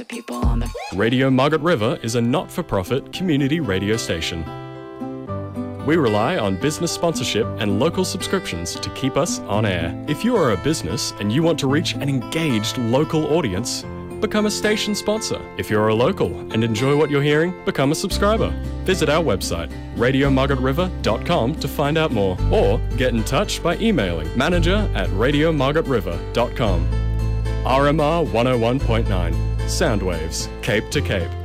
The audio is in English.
people on the... Radio Margaret River is a not-for-profit community radio station. We rely on business sponsorship and local subscriptions to keep us on air. If you are a business and you want to reach an engaged local audience, become a station sponsor. If you're a local and enjoy what you're hearing, become a subscriber. Visit our website, radiomargaretriver.com, to find out more, or get in touch by emailing manager@radiomargaretriver.com. RMR 101.9, Soundwaves, Cape to Cape.